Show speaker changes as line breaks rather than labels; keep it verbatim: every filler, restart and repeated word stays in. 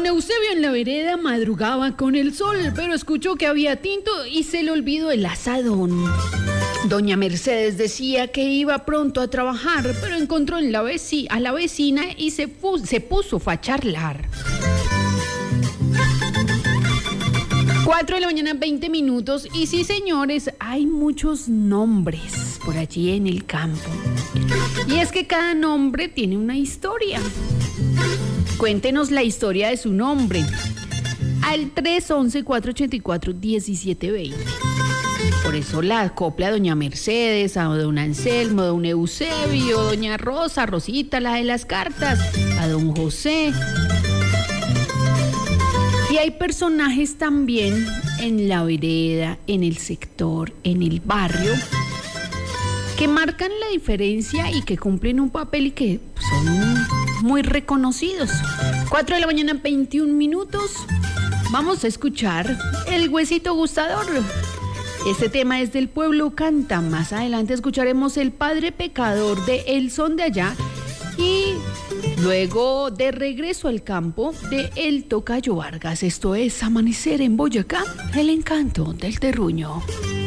Don Eusebio en la vereda madrugaba con el sol, pero escuchó que había tinto y se le olvidó el asadón. Doña Mercedes decía que iba pronto a trabajar, pero encontró en la veci- a la vecina y se, pu- se puso a charlar. Cuatro de la mañana, veinte minutos. Y sí, señores, hay muchos nombres por allí en el campo. Y es que cada nombre tiene una historia. Cuéntenos la historia de su nombre al tres once, cuatrocientos ochenta y cuatro, diecisiete veinte. Por eso la copla a doña Mercedes, a don Anselmo, a don Eusebio, doña Rosa, Rosita, la de las cartas, a don José. Y hay personajes también en la vereda, en el sector, en el barrio, que marcan la diferencia y que cumplen un papel y que son muy reconocidos. Cuatro de la mañana, veintiún minutos. Vamos a escuchar El Huesito Gustador. Este tema es del Pueblo Canta. Más adelante escucharemos El Padre Pecador de El Son de Allá. Y luego de Regreso al Campo de El Tocayo Vargas. Esto es Amanecer en Boyacá, el encanto del terruño.